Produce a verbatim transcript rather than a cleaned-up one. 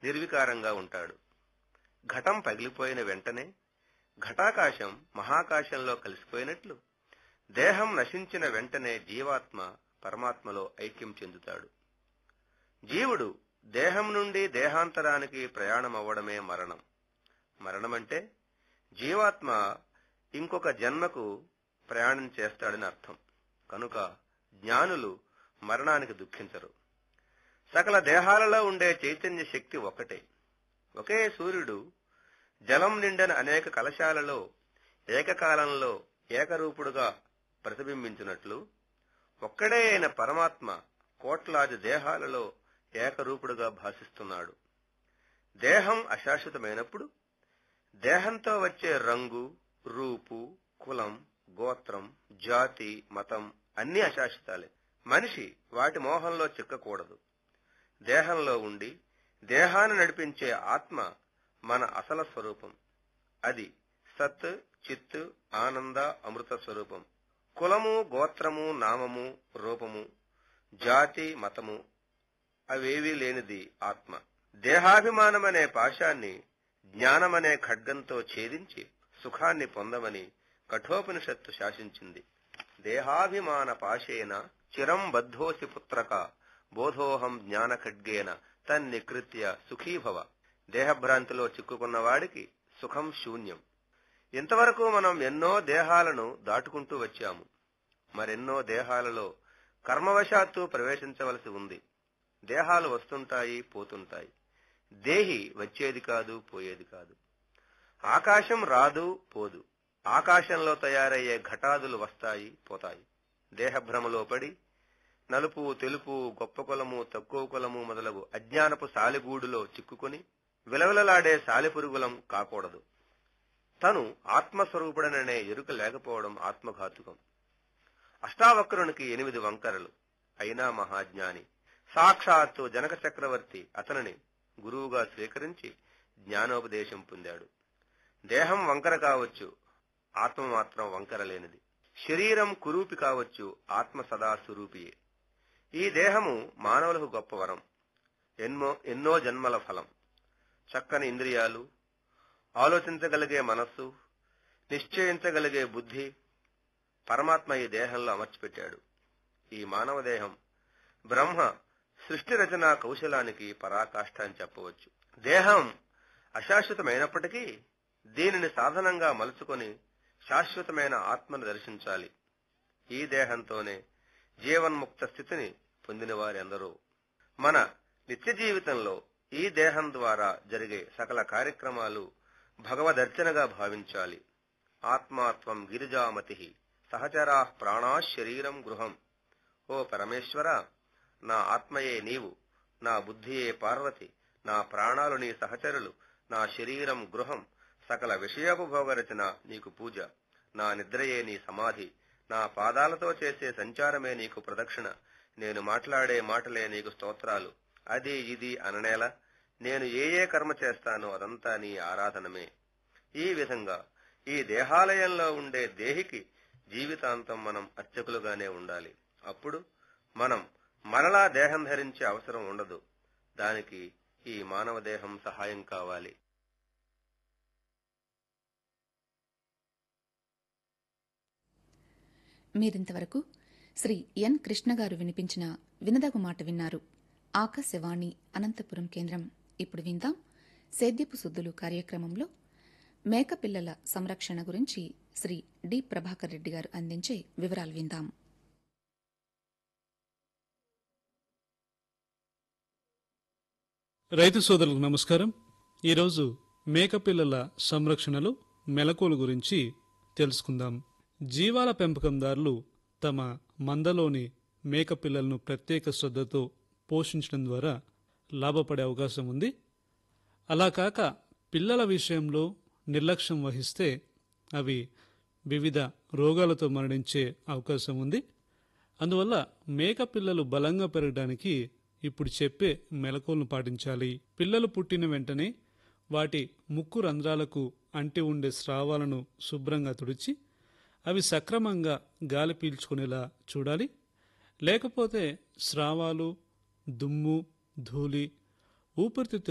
నిర్వికారంగా ఉంటాడు. ఘటం పగిలిపోయిన వెంటనే ఘటాకాశం మహాకాశంలో కలిసిపోయినట్లు దేహం నశించిన వెంటనే జీవాత్మ పరమాత్మలో ఐక్యం చెందుతాడు. జీవుడు దేహం నుండి దేహాంతరానికి ప్రయాణమవ్వడమే మరణం. మరణమంటే జీవాత్మ ఇంకొక జన్మకు ప్రయాణం చేస్తాడని అర్థం. కనుక జ్ఞానులు మరణానికి దుఃఖించరు. సకల దేహాలలో ఉండే చైతన్య శక్తి ఒకటే. ఒకే సూర్యుడు జలం నిండిన అనేక కలశాలలో ఏకకాలంలో ఏకరూపుడుగా ప్రతిబింబించినట్లు ఒక్కడే అయిన పరమాత్మ కోట్లాది దేహాలలో ఏకరూపుడుగా భాసిస్తున్నాడు. దేహం అశాశ్వతమైనప్పుడు దేహంతో వచ్చే రంగు, రూపు, కులం, గోత్రం, జాతి, మతం అన్నీ అశాశ్వతాలే. మనిషి వాటి మోహంలో చిక్కకూడదు. దేహంలో ఉండి దేహాన్ని నడిపించే ఆత్మ మన అసలు స్వరూపం. అది సత్, చిత్, ఆనంద, అమృత స్వరూపం. కులము, గోత్రము, నామము, రూపము, జాతి, మతము అవేవీ లేనిది ఆత్మ. దేహాభిమానమనే పాశాన్ని జ్ఞానమనే ఖడ్గంతో ఛేదించి సుఖాన్ని పొందమని కఠోపనిషత్తు శాసించింది. దేహాభిమాన పాశేన చిరం బద్ధోసి పుత్రక బోధోహం జ్ఞాన ఖడ్గేన తన్నికృత్య సుఖీభవ. దేహభ్రాంతిలో చిక్కుకున్నవాడికి సుఖం శూన్యం. ఇంతవరకు మనం ఎన్నో దేహాలను దాటుకుంటూ వచ్చాము. మరెన్నో దేహాలలో కర్మవశాత్తు ప్రవేశించవలసి ఉంది. దేహాలు వస్తుంటాయి, పోతుంటాయి. దేహి వచ్చేది కాదు, పోయేది కాదు. ఆకాశం రాదు, పోదు. ఆకాశంలో తయారయ్యే ఘటాదులు వస్తాయి, పోతాయి. దేహభ్రమలో పడి నలుపు, తెలుపు, గొప్ప కులము, తక్కువ కులము మొదలగు అజ్ఞానపు సాలెగూడులో చిక్కుకొని విలవిలలాడే సాలెపురుగులం కాకూడదు. తను ఆత్మస్వరూపుడననే ఎరుక లేకపోవడం ఆత్మఘాతుకం. అష్టావక్రునికి ఎనిమిది వంకరలు అయినా మహాజ్ఞాని. సాక్షాత్తు జనక చక్రవర్తి అతనిని గురువుగా స్వీకరించి జ్ఞానోపదేశం పొందాడు. దేహం వంకర కావచ్చు, ఆత్మ మాత్రం వంకర లేనిది. శరీరం కురూపి కావచ్చు, ఆత్మ సదా స్వరూపియే. ఈ దేహము మానవులకు గొప్ప వరం, ఎన్నో ఎన్నో జన్మల ఫలం. చక్కని ఇంద్రియాలు, ఆలోచించగలిగే మనస్సు, నిశ్చయించగలిగే బుద్ధి పరమాత్మ ఈ దేహంలో అమర్చిపెట్టాడు. ఈ మానవ దేహం బ్రహ్మ సృష్టి రచనా కౌశలానికి పరాకాష్ఠ అని చెప్పవచ్చు. దేహం అశాశ్వతమైనప్పటికీ దీనిని సాధనంగా మలుచుకొని శాశ్వతమైన ఆత్మను దర్శించాలి. ఈ దేహంతోనే జీవన్ముక్త స్థితిని పొందిన వారెందరో. మన నిత్య జీవితంలో ఈ దేహం ద్వారా జరిగే సకల కార్యక్రమాలు భగవదర్చనగా భావించాలి. ఆత్మాత్వం గిరిజామతి సహచరా ప్రాణా శరీరం గృహం. ఓ పరమేశ్వర, నా ఆత్మయే నీవు, నా బుద్ధియే పార్వతి, నా ప్రాణాలు నీ సహచరులు, నా శరీరం గృహం, సకల విషయోపభోగ రచన నీకు పూజ, నా నిద్రయే నీ సమాధి, నా పాదాలతో చేసే సంచారమే నీకు ప్రదక్షిణ, నేను మాట్లాడే మాటలే నీకు స్తోత్రాలు, అది ఇది అననేలా నేను ఏ ఏ కర్మ చేస్తానో అదంతా నీ ఆరాధనమే. ఈ విధంగా ఈ దేహాలయంలో ఉండే దేహికి జీవితాంతం మనం అర్చకులుగానే ఉండాలి. అప్పుడు మనం మరలా దేహం ధరించే అవసరం ఉండదు. దానికి ఈ మానవ దేహం సహాయం కావాలి. మీరింతవరకు శ్రీ ఎన్ కృష్ణ గారు వినిపించిన వినదగు మాట విన్నారు. ఆకాశవాణి అనంతపురం కేంద్రం. ఇప్పుడు విందాం సేద్యపు సుద్దులు కార్యక్రమంలో మేకపిల్లల సంరక్షణ గురించి శ్రీ డి ప్రభాకర్ రెడ్డి గారు అందించే వివరాలు విందాం. రైతు సోదరులకు నమస్కారం. ఈరోజు మేకపిల్లల సంరక్షణలో మెలకువల గురించి తెలుసుకుందాం. జీవాల పెంపకందారులు తమ మందలోని మేకపిల్లలను ప్రత్యేక శ్రద్ధతో పోషించడం ద్వారా లాభపడే అవకాశం ఉంది. అలా కాక పిల్లల విషయంలో నిర్లక్ష్యం వహిస్తే అవి వివిధ రోగాలతో మరణించే అవకాశం ఉంది. అందువల్ల మేకపిల్లలు బలంగా పెరగడానికి ఇప్పుడు చెప్పే మెలకువలను పాటించాలి. పిల్లలు పుట్టిన వెంటనే వాటి ముక్కు రంధ్రాలకు అంటి ఉండే స్రావాలను శుభ్రంగా తుడిచి అవి సక్రమంగా గాలి పీల్చుకునేలా చూడాలి. లేకపోతే స్రావాలు, దుమ్ము, ధూళి ఊపిరితిత్తు